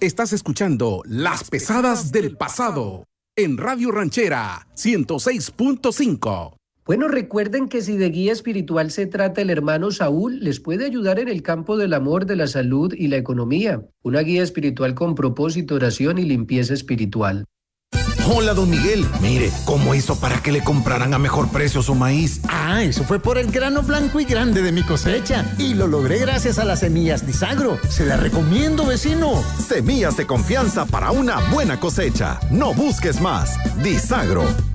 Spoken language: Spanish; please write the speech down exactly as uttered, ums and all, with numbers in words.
Estás escuchando Las Pesadas del Pasado en Radio Ranchera ciento seis punto cinco. Bueno, recuerden que si de guía espiritual se trata, el hermano Saúl les puede ayudar en el campo del amor, de la salud y la economía. Una guía espiritual con propósito, oración y limpieza espiritual. Hola, don Miguel. Mire, ¿cómo hizo para que le compraran a mejor precio su maíz? Ah, eso fue por el grano blanco y grande de mi cosecha. Y lo logré gracias a las semillas Disagro. Se las recomiendo, vecino. Semillas de confianza para una buena cosecha. No busques más. Disagro.